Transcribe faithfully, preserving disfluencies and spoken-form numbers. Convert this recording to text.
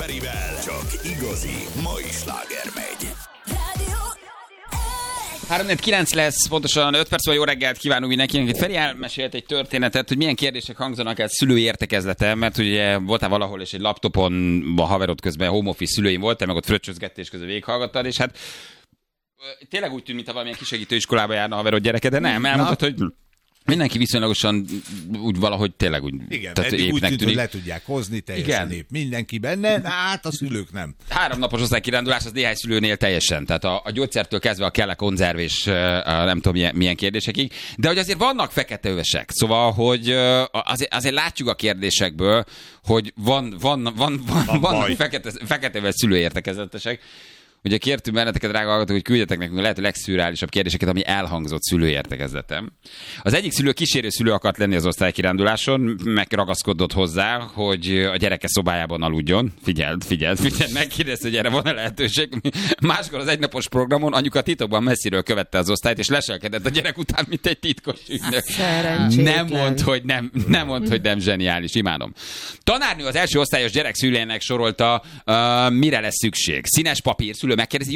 Ferivel. Csak igazi mai sláger megy. három négy kilenc lesz, pontosan öt perc, vagy jó reggelt kívánunk mindenkinek. Itt Feri elmesélt egy történetet, hogy milyen kérdések hangzanak el szülői értekezleten, mert ugye voltál valahol, és egy laptopon a haverod közben home office szülőim voltál, meg ott fröccsözgettés közben végighallgattad, és hát tényleg úgy tűnt, mintha valamilyen kisegítő iskolába járna a haverod gyereke, de nem, elmondtad, hogy mindenki viszonylagosan úgy valahogy tényleg úgy... Igen, tehát eddig úgy tűnt, hogy le tudják hozni, teljesen épp mindenki benne, hát a szülők nem. Három napos osztálykirándulás az néhány szülőnél teljesen, tehát a, a gyógyszertől kezdve a kell a konzerv és a nem tudom milyen, milyen kérdésekig, de hogy azért vannak feketeövesek, szóval, hogy azért, azért látjuk a kérdésekből, hogy van, van, van, van, van vannak fekete, feketeöves szülőértekezetesek. Ugye kértünk benneteket, drága hallgatók, hogy küldjetek nekünk a lehető legszürreálisabb kérdéseket, ami elhangzott szülőértekezletem. Az egyik szülő kísérő szülő akart lenni az osztálykiránduláson, megragaszkodott hozzá, hogy a gyereke szobájában aludjon. Figyeld, figyeld, figyeld, megkérdezte, hogy erre van-e lehetőség. Máskor az egynapos programon anyuka titokban messziről követte az osztályt, és leselkedett a gyerek után, mint egy titkos ügynök. Nem mond, hogy nem, nem mond, hogy nem zseniális, imádom. Tanárnő az első osztályos gyerek szülőjének sorolta, uh, mire lesz szükség. Színes papír, szülő megkérdezi,